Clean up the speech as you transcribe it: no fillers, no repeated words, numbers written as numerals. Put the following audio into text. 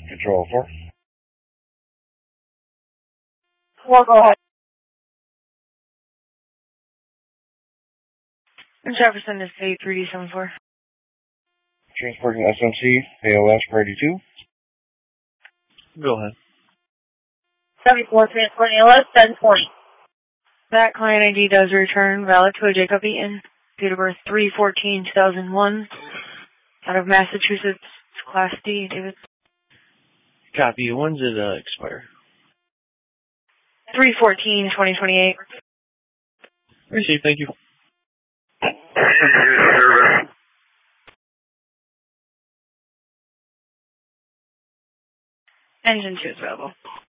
Control 4. Well, go ahead. Jefferson is A3D74. Transporting SMC, AOS for 82. Go ahead. 74 transporting ALS 1020. That client ID does return, valid to a Jacob Eaton, date of birth 3/14/2001, out of Massachusetts, Class D, David. Copy. When did it expire? 3/14/2028. Received. Thank you. Engine 2 is available.